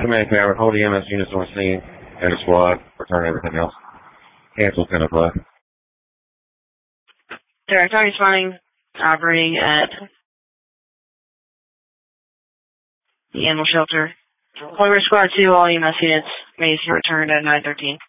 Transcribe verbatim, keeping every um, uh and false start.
Command Tower, hold the E M S units on scene and the squad, return everything else. Cancel ten o'clock. Direct, are responding, operating at the animal shelter. However, Squad two, all E M S units may be returned at nine thirteen.